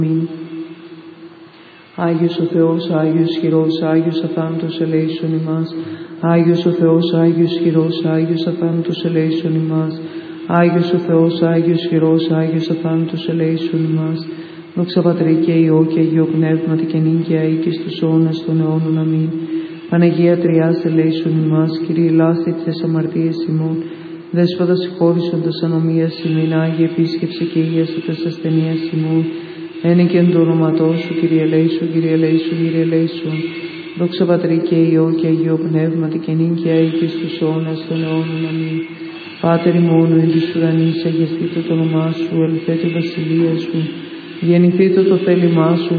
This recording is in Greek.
Αμήν. Άγιος ο Θεός, Άγιος ισχυρός, Άγιος αθάνατος ελέησον ημάς. Άγιος ο Θεός, Άγιος ισχυρός, Άγιος αθάνατος ελέησον ημάς. Άγιος ο Θεός, Άγιος ισχυρός, Άγιος αθάνατος ελέησον ημάς. Δόξα Πατρί και Υιό και Αγίο Πνεύματι και νυν και αεί και στους αιώνας των αιώνων. Αμήν. Παναγία Τριάς ελέησον ημάς. Κύριε ελάστε τις αμαρτίες ημών. Δέσποτα συγχώρησον τας ανομίας ημών. Άγιε επίσκεψε και ίασε τας ασθενείας ημών. Ένικεν το όνοματό σου, Κύριε ελέησον, Κύριε ελέησον, Κύριε ελέησον. Δόξα Πατρί και Υιό και Αγίο Πνεύματι και νυν και αεί και στους αιώνας των αιώνων. Αμήν. Πάτερ ημών εν της ουρανής, αγιαστήτω το όνομά σου, ελθέτω η βασιλεία σου. Γεννηθήτω το θέλημά σου,